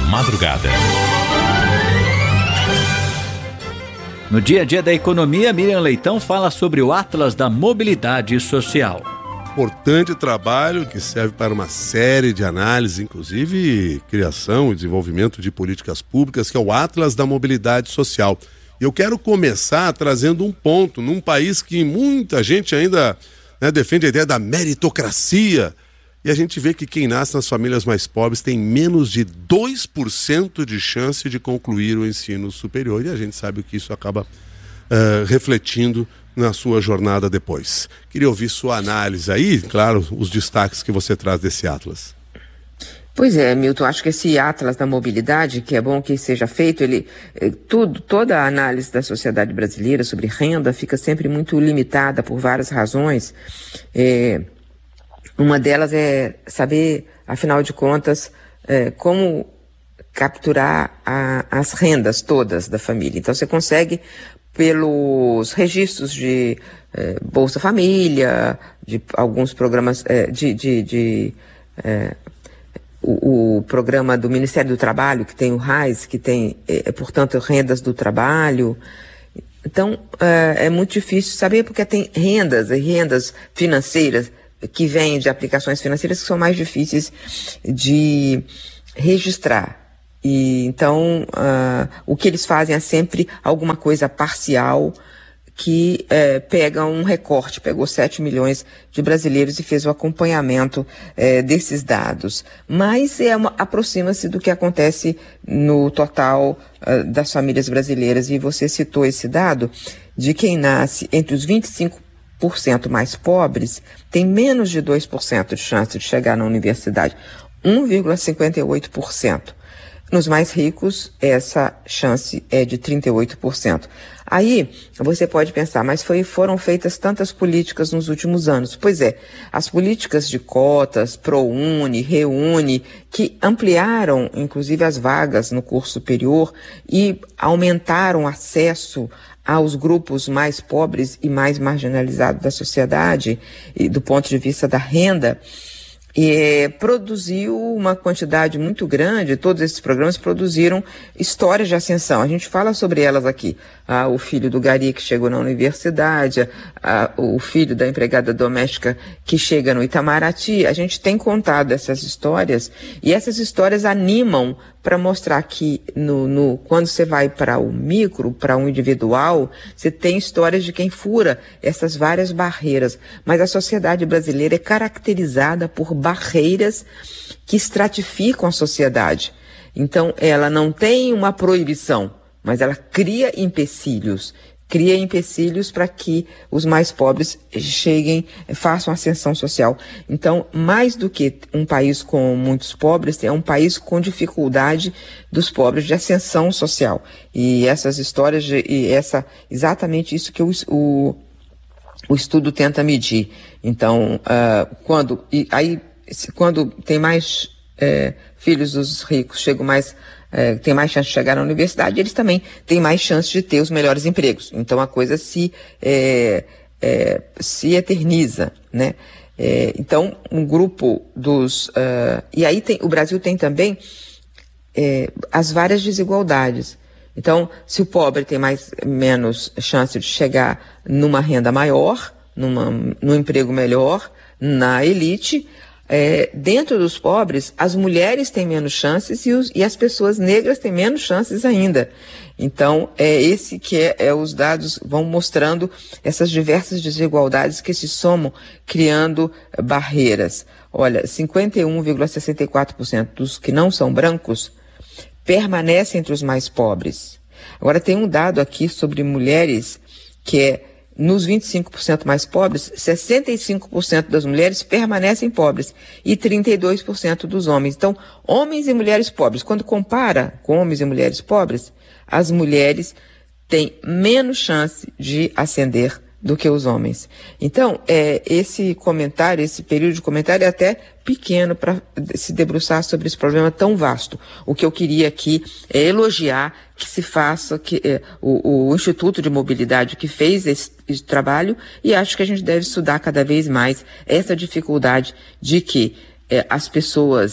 madrugada. No dia a dia da economia, Miriam Leitão fala sobre o Atlas da Mobilidade Social. Importante trabalho que serve para uma série de análises, inclusive criação e desenvolvimento de políticas públicas, que é o Atlas da Mobilidade Social. E eu quero começar trazendo um ponto, num país que muita gente ainda defende a ideia da meritocracia, e a gente vê que quem nasce nas famílias mais pobres tem menos de 2% de chance de concluir o ensino superior, e a gente sabe que isso acaba refletindo na sua jornada depois. Queria ouvir sua análise aí, claro, os destaques que você traz desse Atlas. Pois é, Milton, acho que esse Atlas da Mobilidade, que é bom que seja feito, toda a análise da sociedade brasileira sobre renda fica sempre muito limitada por várias razões. Uma delas é saber, afinal de contas, como capturar as rendas todas da família. Então você consegue, pelos registros de Bolsa Família, de alguns programas, o programa do Ministério do Trabalho, que tem o RAIS, que tem, portanto, rendas do trabalho. Então, é muito difícil saber, porque tem rendas financeiras que vêm de aplicações financeiras que são mais difíceis de registrar. E então, o que eles fazem é sempre alguma coisa parcial que pega um recorte, pegou 7 milhões de brasileiros e fez o acompanhamento desses dados. Mas aproxima-se do que acontece no total das famílias brasileiras. E você citou esse dado de quem nasce entre os 25% mais pobres tem menos de 2% de chance de chegar na universidade, 1,58%. Nos mais ricos, essa chance é de 38%. Aí, você pode pensar, mas foram feitas tantas políticas nos últimos anos. Pois é, as políticas de cotas, ProUni, ReUni, que ampliaram, inclusive, as vagas no curso superior e aumentaram o acesso aos grupos mais pobres e mais marginalizados da sociedade, e do ponto de vista da renda, produziu uma quantidade muito grande. Todos esses programas produziram histórias de ascensão. A gente fala sobre elas aqui. O filho do gari que chegou na universidade, o filho da empregada doméstica que chega no Itamaraty. A gente tem contado essas histórias, e essas histórias animam para mostrar que quando você vai para o micro, para o individual, você tem histórias de quem fura essas várias barreiras. Mas a sociedade brasileira é caracterizada por barreiras que estratificam a sociedade. Então, ela não tem uma proibição, mas ela cria empecilhos para que os mais pobres façam ascensão social. Então, mais do que um país com muitos pobres, é um país com dificuldade dos pobres de ascensão social. E essas histórias, exatamente isso que o estudo tenta medir. Então, quando tem mais filhos dos ricos, tem mais chance de chegar na universidade, eles também têm mais chance de ter os melhores empregos. Então a coisa se eterniza, né? Então um grupo e aí o Brasil tem também as várias desigualdades. Então, se o pobre tem menos chance de chegar numa renda maior, num emprego melhor, na elite, dentro dos pobres, as mulheres têm menos chances e as pessoas negras têm menos chances ainda. Então, esse que os dados vão mostrando essas diversas desigualdades que se somam, criando barreiras. Olha, 51,64% dos que não são brancos permanecem entre os mais pobres. Agora, tem um dado aqui sobre mulheres que nos 25% mais pobres, 65% das mulheres permanecem pobres e 32% dos homens. Então, homens e mulheres pobres, quando compara com homens e mulheres pobres, as mulheres têm menos chance de ascender do que os homens. Então, esse período de comentário é até pequeno para se debruçar sobre esse problema tão vasto. O que eu queria aqui é elogiar que se faça, o Instituto de Mobilidade que fez esse trabalho, e acho que a gente deve estudar cada vez mais essa dificuldade de que as pessoas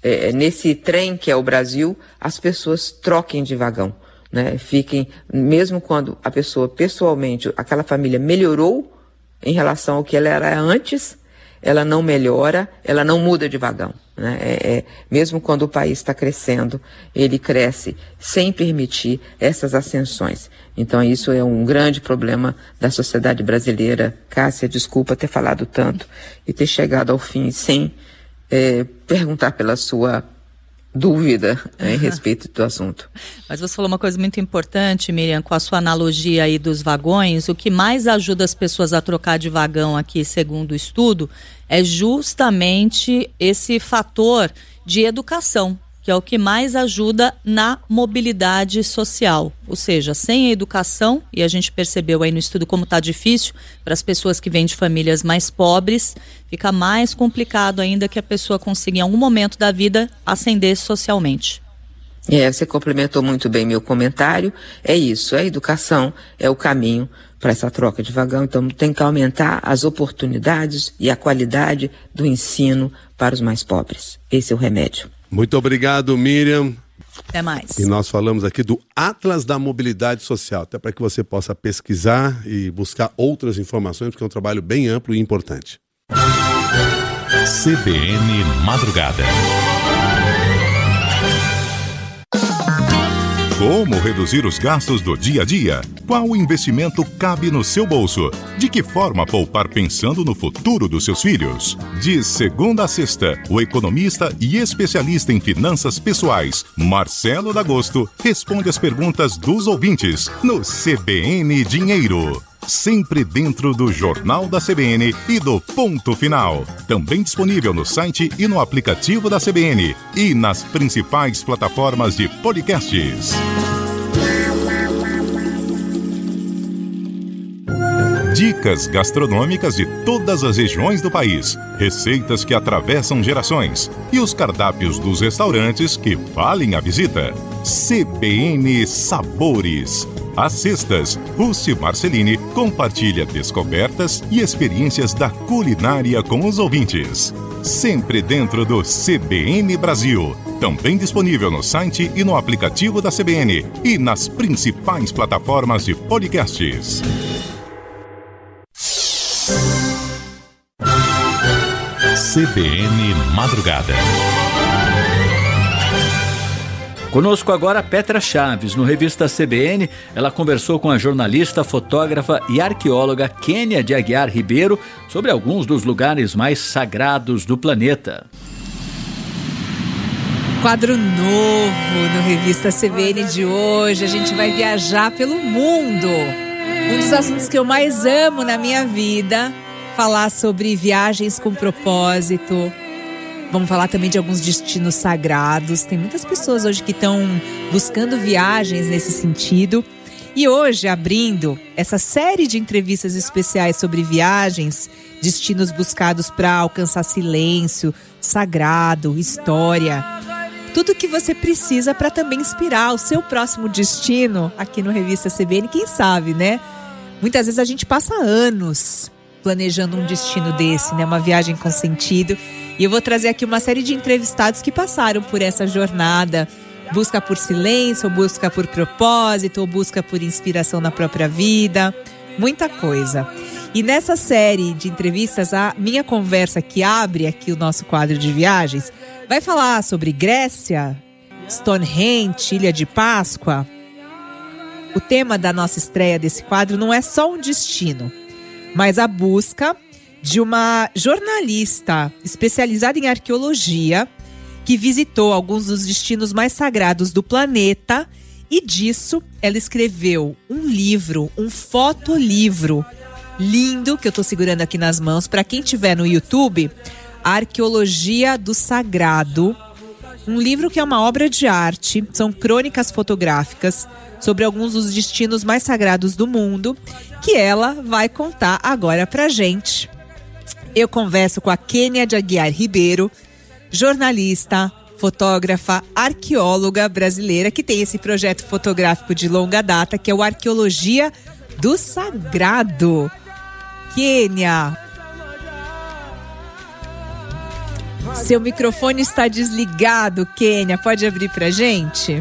nesse trem que é o Brasil, as pessoas troquem de vagão, né? Fiquem, mesmo quando a pessoa pessoalmente, aquela família melhorou em relação ao que ela era antes, ela não melhora, ela não muda de vagão, né? Mesmo quando o país está crescendo, ele cresce sem permitir essas ascensões. Então isso é um grande problema da sociedade brasileira. Cássia, desculpa ter falado tanto e ter chegado ao fim sem perguntar pela sua dúvida em respeito do assunto. Mas você falou uma coisa muito importante, Miriam, com a sua analogia aí dos vagões. O que mais ajuda as pessoas a trocar de vagão aqui, segundo o estudo, é justamente esse fator de educação, que é o que mais ajuda na mobilidade social. Ou seja, sem a educação, e a gente percebeu aí no estudo como está difícil para as pessoas que vêm de famílias mais pobres, fica mais complicado ainda que a pessoa consiga em algum momento da vida ascender socialmente. Você complementou muito bem meu comentário. É isso, a educação é o caminho para essa troca de vagão. Então tem que aumentar as oportunidades e a qualidade do ensino para os mais pobres. Esse é o remédio. Muito obrigado, Miriam. Até mais. E nós falamos aqui do Atlas da Mobilidade Social, até para que você possa pesquisar e buscar outras informações, porque é um trabalho bem amplo e importante. CBN Madrugada. Como reduzir os gastos do dia a dia? Qual investimento cabe no seu bolso? De que forma poupar pensando no futuro dos seus filhos? De segunda a sexta, o economista e especialista em finanças pessoais, Marcelo D'Agosto, responde as perguntas dos ouvintes no CBN Dinheiro. Sempre dentro do Jornal da CBN e do Ponto Final. Também disponível no site e no aplicativo da CBN e nas principais plataformas de podcasts. Dicas gastronômicas de todas as regiões do país, receitas que atravessam gerações e os cardápios dos restaurantes que valem a visita. CBN Sabores. Às sextas, Rússi Marcelini compartilha descobertas e experiências da culinária com os ouvintes. Sempre dentro do CBN Brasil. Também disponível no site e no aplicativo da CBN e nas principais plataformas de podcasts. CBN Madrugada. Conosco agora Petra Chaves. No Revista CBN, ela conversou com a jornalista, fotógrafa e arqueóloga Kênia de Aguiar Ribeiro sobre alguns dos lugares mais sagrados do planeta. Quadro novo no Revista CBN de hoje. A gente vai viajar pelo mundo. Um dos assuntos que eu mais amo na minha vida, falar sobre viagens com propósito. Vamos falar também de alguns destinos sagrados. Tem muitas pessoas hoje que estão buscando viagens nesse sentido. E hoje, abrindo essa série de entrevistas especiais sobre viagens, destinos buscados para alcançar silêncio, sagrado, história. Tudo que você precisa para também inspirar o seu próximo destino aqui no Revista CBN. Quem sabe, né? Muitas vezes a gente passa anos planejando um destino desse, né? Uma viagem com sentido. E eu vou trazer aqui uma série de entrevistados que passaram por essa jornada. Busca por silêncio, ou busca por propósito, ou busca por inspiração na própria vida. Muita coisa. E nessa série de entrevistas, a minha conversa que abre aqui o nosso quadro de viagens vai falar sobre Grécia, Stonehenge, Ilha de Páscoa. O tema da nossa estreia desse quadro não é só um destino, mas a busca de uma jornalista especializada em arqueologia que visitou alguns dos destinos mais sagrados do planeta e disso ela escreveu um livro, um fotolivro lindo que eu estou segurando aqui nas mãos. Para quem estiver no YouTube, Arqueologia do Sagrado, um livro que é uma obra de arte, são crônicas fotográficas sobre alguns dos destinos mais sagrados do mundo, que ela vai contar agora pra gente. Eu converso com a Kênia de Aguiar Ribeiro, jornalista, fotógrafa, arqueóloga brasileira, que tem esse projeto fotográfico de longa data, que é o Arqueologia do Sagrado. Kênia, Seu microfone está desligado, Kênia. Pode abrir pra gente?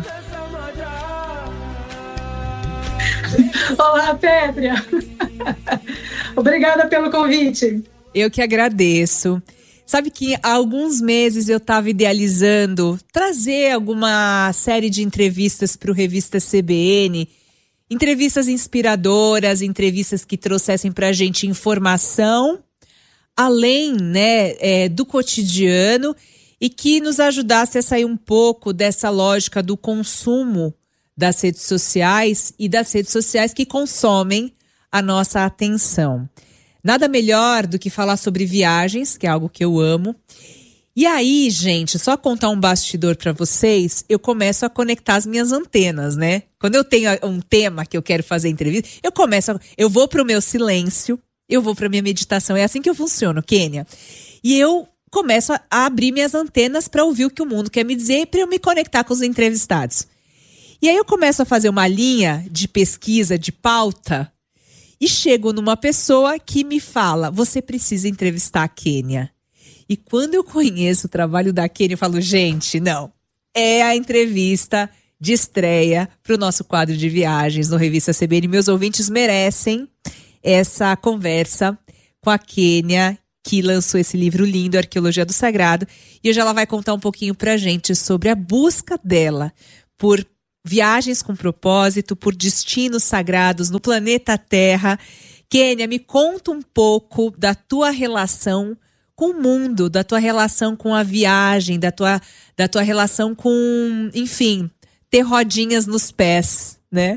Olá, Pétria. Obrigada pelo convite. Eu que agradeço. Sabe que há alguns meses eu estava idealizando trazer alguma série de entrevistas para o Revista CBN, entrevistas inspiradoras, entrevistas que trouxessem para a gente informação, além, né, do cotidiano, e que nos ajudasse a sair um pouco dessa lógica do consumo das redes sociais e das redes sociais que consomem a nossa atenção. Nada melhor do que falar sobre viagens, que é algo que eu amo. E aí, gente, só contar um bastidor para vocês, eu começo a conectar as minhas antenas, né? Quando eu tenho um tema que eu quero fazer entrevista, eu vou pro meu silêncio, eu vou pra minha meditação. É assim que eu funciono, Kênia. E eu começo a abrir minhas antenas para ouvir o que o mundo quer me dizer e para eu me conectar com os entrevistados. E aí eu começo a fazer uma linha de pesquisa, de pauta, e chego numa pessoa que me fala, você precisa entrevistar a Kênia. E quando eu conheço o trabalho da Kênia, eu falo, gente, não, é a entrevista de estreia para o nosso quadro de viagens no Revista CBN. Meus ouvintes merecem essa conversa com a Kênia, que lançou esse livro lindo, Arqueologia do Sagrado. E hoje ela vai contar um pouquinho pra gente sobre a busca dela por viagens com propósito, por destinos sagrados no planeta Terra. Kênia, me conta um pouco da tua relação com o mundo, da tua relação com a viagem, da tua relação com, enfim, ter rodinhas nos pés, né?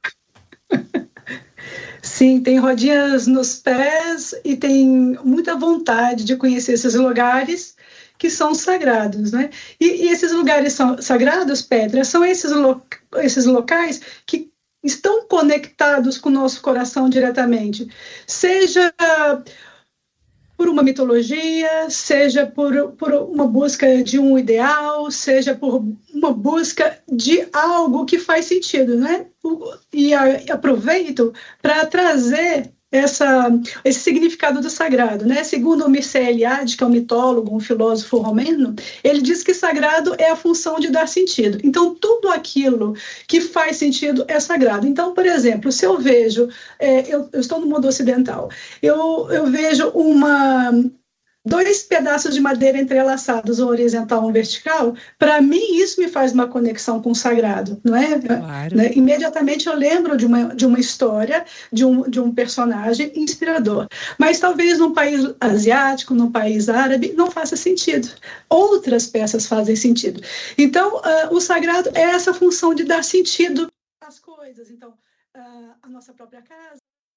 Sim, tem rodinhas nos pés e tem muita vontade de conhecer esses lugares que são sagrados, né? E esses lugares são sagrados, Petra, são esses locais que estão conectados com o nosso coração diretamente, seja por uma mitologia, seja por uma busca de um ideal, seja por uma busca de algo que faz sentido, né? E aproveito para trazer esse significado do sagrado, né? Segundo o Mircea Eliade, que é um mitólogo, um filósofo romeno, ele diz que sagrado é a função de dar sentido. Então, tudo aquilo que faz sentido é sagrado. Então, por exemplo, se eu vejo, eu estou no mundo ocidental, eu vejo dois pedaços de madeira entrelaçados, um horizontal e um vertical, para mim isso me faz uma conexão com o sagrado, não é? Claro. Né? Imediatamente eu lembro de uma história, de um personagem inspirador. Mas talvez num país asiático, num país árabe, não faça sentido. Outras peças fazem sentido. Então, o sagrado é essa função de dar sentido às coisas. Então, a nossa própria casa,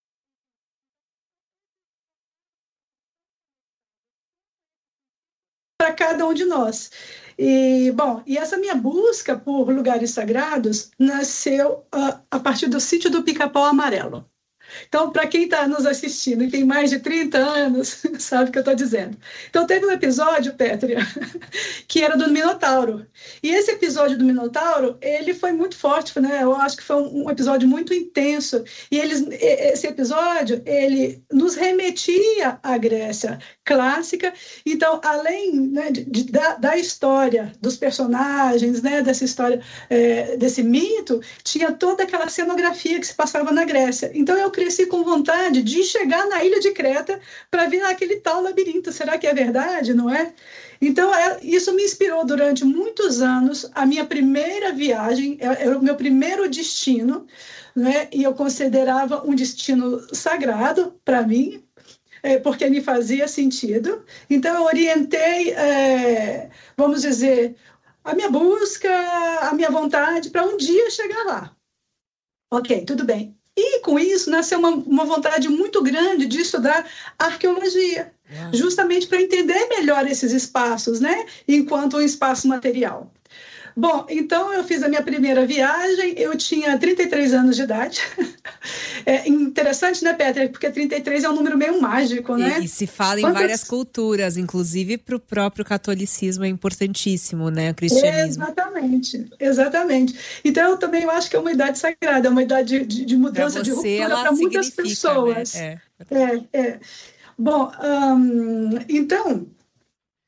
para cada um de nós. E essa minha busca por lugares sagrados nasceu a partir do sítio do Pica-Pau Amarelo. Então, para quem está nos assistindo e tem mais de 30 anos, sabe o que eu estou dizendo. Então, teve um episódio, Pétria, que era do Minotauro. E esse episódio do Minotauro, ele foi muito forte, né? Eu acho que foi um episódio muito intenso. E esse episódio, ele nos remetia à Grécia clássica. Então, além, né, da história, dos personagens, né, dessa história, desse mito, tinha toda aquela cenografia que se passava na Grécia. Então, eu cresci com vontade de chegar na ilha de Creta para ver aquele tal labirinto. Será que é verdade, não é? Então, isso me inspirou durante muitos anos. A minha primeira viagem era o meu primeiro destino, né? E eu considerava um destino sagrado para mim, porque me fazia sentido. Então, eu orientei, vamos dizer, a minha busca, a minha vontade para um dia chegar lá. Ok, tudo bem. E com isso nasceu uma vontade muito grande de estudar arqueologia, justamente para entender melhor esses espaços, né? Enquanto um espaço material. Bom, então eu fiz a minha primeira viagem, eu tinha 33 anos de idade. É interessante, né, Petra? Porque 33 é um número meio mágico, né? E se fala em várias culturas, inclusive para o próprio catolicismo é importantíssimo, né? O cristianismo. Exatamente. Então, eu também acho que é uma idade sagrada, é uma idade de mudança de ruptura para muitas pessoas. Né? Bom, então...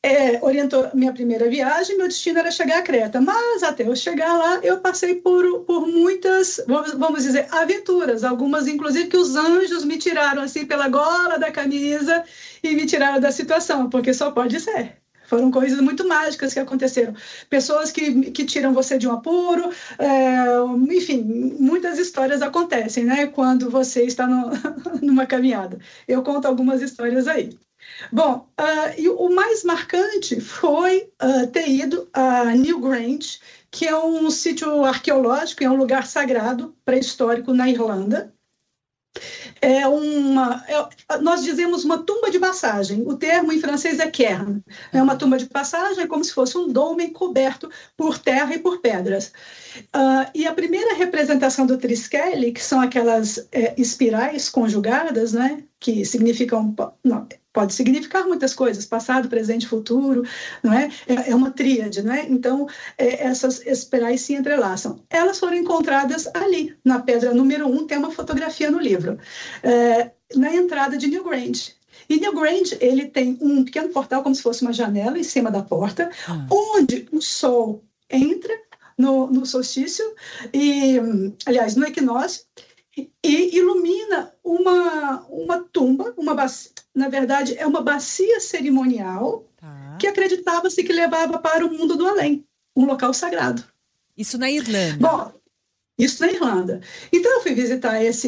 orientou minha primeira viagem. Meu destino era chegar a Creta, mas até eu chegar lá, eu passei por muitas, vamos dizer, aventuras, algumas inclusive que os anjos me tiraram assim pela gola da camisa e me tiraram da situação, porque só pode ser. Foram coisas muito mágicas que aconteceram. Pessoas que tiram você de um apuro, enfim, muitas histórias acontecem, né, quando você está numa caminhada. Eu conto algumas histórias aí. Bom, e o mais marcante foi ter ido a Newgrange, que é um sítio arqueológico, é um lugar sagrado, pré-histórico na Irlanda. Nós dizemos uma tumba de passagem, o termo em francês é cairn. É uma tumba de passagem, é como se fosse um dome coberto por terra e por pedras. E a primeira representação do Triskele, que são aquelas espirais conjugadas, né, que significam... Pode significar muitas coisas, passado, presente, futuro, não é? É uma tríade, não é? Então, essas espirais se entrelaçam. Elas foram encontradas ali, na pedra número 1, tem uma fotografia no livro, na entrada de Newgrange. E Newgrange, ele tem um pequeno portal, como se fosse uma janela em cima da porta, onde o sol entra no solstício, aliás, no equinócio, e ilumina uma tumba, na verdade, é uma bacia cerimonial que acreditava-se que levava para o mundo do além, um local sagrado. Isso na Irlanda? Bom, isso na Irlanda. Então, eu fui visitar esse